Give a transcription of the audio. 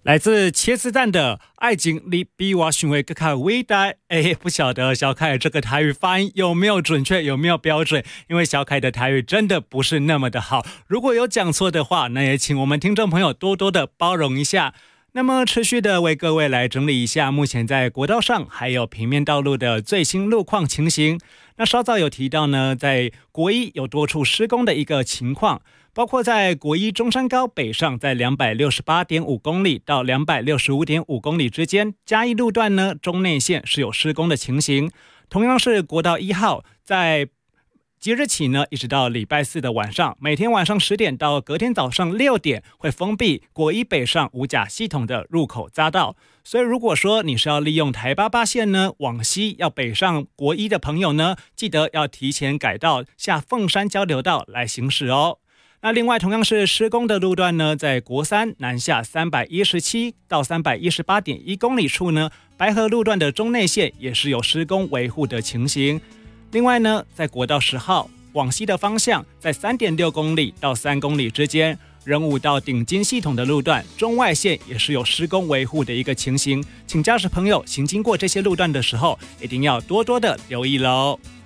来自茄子蛋的爱情你比我想的更加伟大。不晓得小凯这个台语发音有没有准确，有没有标准？因为小凯的台语真的不是那么的好，如果有讲错的话，那也请我们听众朋友多多的包容一下。那么持续的为各位来整理一下目前在国道上还有平面道路的最新路况情形。那稍早有提到呢，在国一有多处施工的一个情况，包括在国一中山高北上在 268.5 公里到 265.5 公里之间，嘉义路段呢中内线是有施工的情形。同样是国道1号，在即日起呢，一直到礼拜四的晚上，每天晚上10点到隔天早上6点会封闭国一北上五甲系统的入口匝道。所以如果说你是要利用台88线呢往西要北上国一的朋友呢，记得要提前改道下凤山交流道来行驶哦。那另外同样是施工的路段呢，在国三南下317到 318.1 公里处呢，白河路段的中内线也是有施工维护的情形。另外呢，在国道10号往西的方向，在 3.6 公里到3公里之间，仁武到顶金系统的路段中外线也是有施工维护的一个情形，请驾驶朋友行经过这些路段的时候，一定要多多的留意咯。